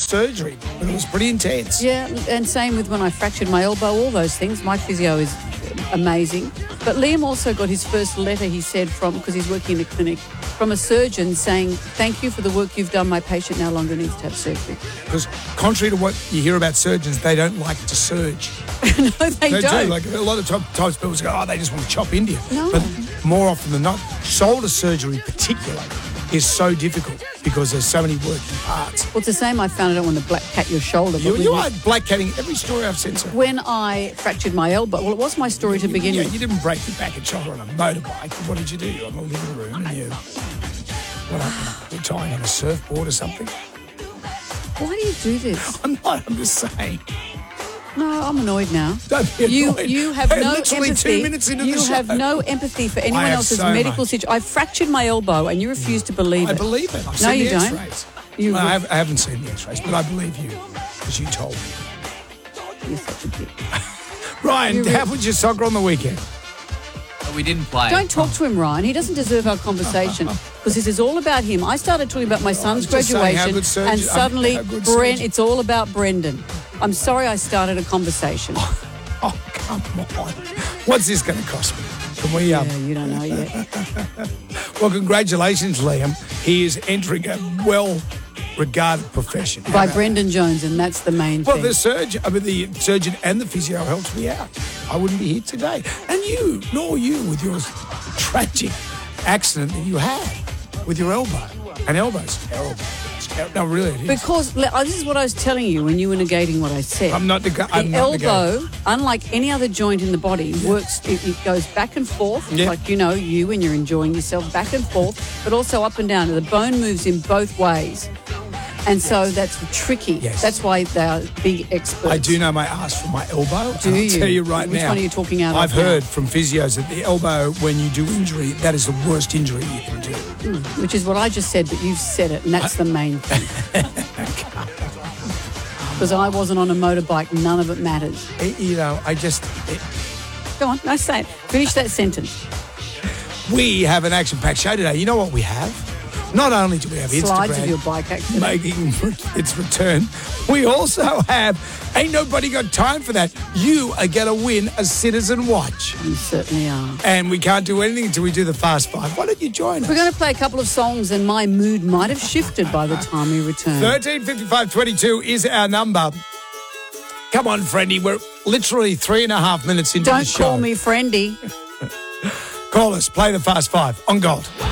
surgery, but it was pretty intense. Yeah, and same with when I fractured my elbow, all those things. My physio is amazing. But Liam also got his first letter, he said, because he's working in a clinic, from a surgeon saying, thank you for the work you've done. My patient no longer needs to have surgery. Because contrary to what you hear about surgeons, they don't like to surge. No, they don't. Do. Like a lot of times people go, oh, they just want to chop into you. No. But more often than not, shoulder surgery particularly is so difficult because there's so many working parts. Well, it's the same. I found I don't want to black cat your shoulder. But You are black catting every story I've seen, sir. when I fractured my elbow, well, it was my story to begin with. You didn't break your back and shoulder on a motorbike. What did you do? You're in the living room and you... What happened? You're tying on a surfboard or something? Why do you do this? I'm not. I'm just saying. No, I'm annoyed now. Don't be annoyed. You have We're no literally empathy. 2 minutes into the You show. have no empathy for anyone I have else's so medical much. situation. I fractured my elbow and you refuse to believe it. I believe it. I've No, seen you the don't. X-rays. Well, I haven't seen the X-rays, but I believe you because you told me. You're such a bitch. Ryan, how was your soccer on the weekend? We didn't play. Don't talk to him, Ryan. He doesn't deserve our conversation because this is all about him. I started talking about my son's just saying how graduation good surgeon- and suddenly how good surgeon- it's all about Brendan. I'm sorry I started a conversation. Oh, come on. What's this going to cost me? Can we... Yeah, you don't know yet. Well, congratulations, Liam. He is entering a well-regarded profession. How By about Brendan Jones, and that's the main Well, thing. the surgeon and the physio helped me out. I wouldn't be here today. And you, nor you, with your tragic accident that you had with your elbow. And elbow's terrible. It's terrible. No, really, it is. Because this is what I was telling you when you were negating what I said. I'm not The elbow, unlike any other joint in the body, works. It goes back and forth, Yeah. like you when you're enjoying yourself, back and forth, but also up and down. The bone moves in both ways, and so that's tricky. Yes. That's why they are big experts. I do know my ass from my elbow. Do and you? I'll tell you right Which now. one are you talking out of I've now? heard from physios that the elbow, when you do injury, that is the worst injury you can do. Which is what I just said, but you've said it, and that's the main thing. Because I wasn't on a motorbike, none of it matters. Go on, no, say it. Finish that sentence. We have an action-packed show today. You know what we have? Not only do we have Slides Instagram of your bike accident. making its return, we also have Ain't Nobody Got Time for That. You are going to win a Citizen watch. You certainly are. And we can't do anything until we do the Fast Five. Why don't you join us? We're going to play a couple of songs and my mood might have shifted by the time we return. 135522 is our number. Come on, friendy. We're literally 3.5 minutes into the Don't show. call me friendy. Call us. Play the Fast Five on Gold.